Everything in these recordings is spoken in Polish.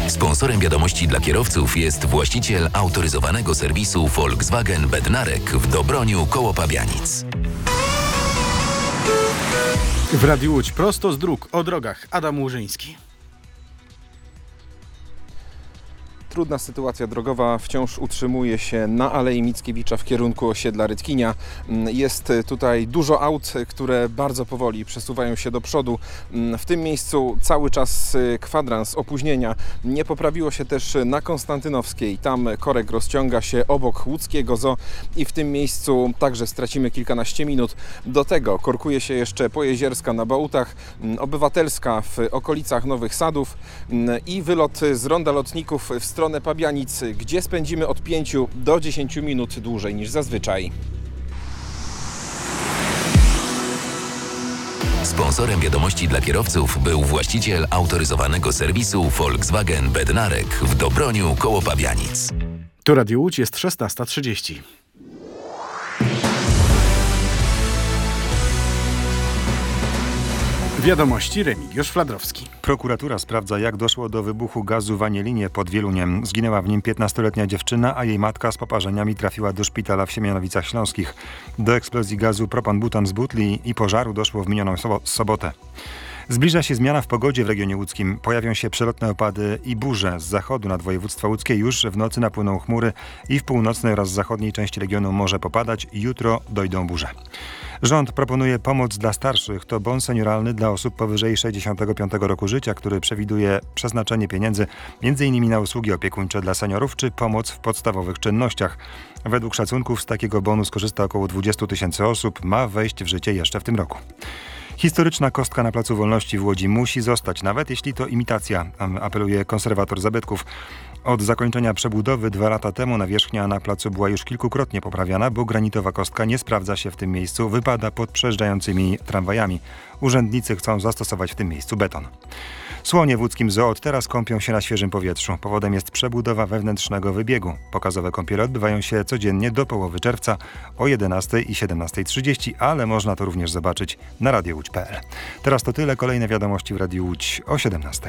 Sponsorem wiadomości dla kierowców jest właściciel autoryzowanego serwisu Volkswagen Bednarek w Dobroniu koło Pabianic. W Radiu Łódź prosto z dróg o drogach Adam Łużyński. Trudna sytuacja drogowa wciąż utrzymuje się na Alei Mickiewicza w kierunku osiedla Rytkinia. Jest tutaj dużo aut, które bardzo powoli przesuwają się do przodu. W tym miejscu cały czas kwadrans opóźnienia. Nie poprawiło się też na Konstantynowskiej. Tam korek rozciąga się obok łódzkiego zoo i w tym miejscu także stracimy kilkanaście minut. Do tego korkuje się jeszcze Pojezierska na Bałutach, Obywatelska w okolicach Nowych Sadów i wylot z ronda lotników w stronę Pabianic, gdzie spędzimy od 5 do 10 minut dłużej niż zazwyczaj. Sponsorem wiadomości dla kierowców był właściciel autoryzowanego serwisu Volkswagen Bednarek w Dobroniu koło Pabianic. Tu Radio Łódź, jest 16:30. Wiadomości Remigiusz Fladrowski. Prokuratura sprawdza, jak doszło do wybuchu gazu w Anielinie pod Wieluniem. Zginęła w nim 15-letnia dziewczyna, a jej matka z poparzeniami trafiła do szpitala w Siemianowicach Śląskich. Do eksplozji gazu propan-butan z butli i pożaru doszło w minioną sobotę. Zbliża się zmiana w pogodzie w regionie łódzkim. Pojawią się przelotne opady i burze. Z zachodu nad województwo łódzkie już w nocy napłyną chmury i w północnej oraz zachodniej części regionu może popadać. Jutro dojdą burze. Rząd proponuje pomoc dla starszych. To bon senioralny dla osób powyżej 65 roku życia, który przewiduje przeznaczenie pieniędzy m.in. na usługi opiekuńcze dla seniorów czy pomoc w podstawowych czynnościach. Według szacunków z takiego bonu skorzysta około 20 000 osób. Ma wejść w życie jeszcze w tym roku. Historyczna kostka na Placu Wolności w Łodzi musi zostać, nawet jeśli to imitacja, apeluje konserwator zabytków. Od zakończenia przebudowy 2 lata temu nawierzchnia na placu była już kilkukrotnie poprawiana, bo granitowa kostka nie sprawdza się w tym miejscu, wypada pod przejeżdżającymi tramwajami. Urzędnicy chcą zastosować w tym miejscu beton. Słonie w łódzkim zoo od teraz kąpią się na świeżym powietrzu. Powodem jest przebudowa wewnętrznego wybiegu. Pokazowe kąpiele odbywają się codziennie do połowy czerwca o 11 i 17:30, ale można to również zobaczyć na radiołódź.pl. Teraz to tyle. Kolejne wiadomości w Radiu Łódź o 17:00.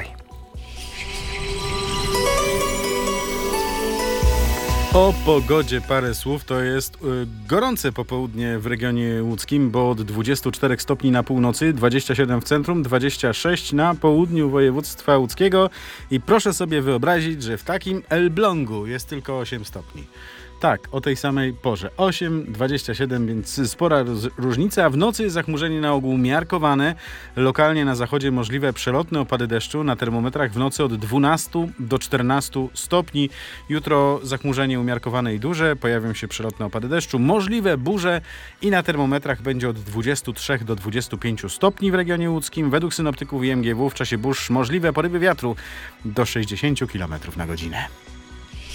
O pogodzie parę słów. To jest gorące popołudnie w regionie łódzkim, bo od 24 stopni na północy, 27 w centrum, 26 na południu województwa łódzkiego i proszę sobie wyobrazić, że w takim Elblągu jest tylko 8 stopni. Tak, o tej samej porze. 8, 27, więc spora różnica. A w nocy zachmurzenie na ogół miarkowane. Lokalnie na zachodzie możliwe przelotne opady deszczu. Na termometrach w nocy od 12 do 14 stopni. Jutro zachmurzenie umiarkowane i duże. Pojawią się przelotne opady deszczu. Możliwe burze i na termometrach będzie od 23 do 25 stopni w regionie łódzkim. Według synoptyków IMGW w czasie burz możliwe porywy wiatru do 60 km na godzinę.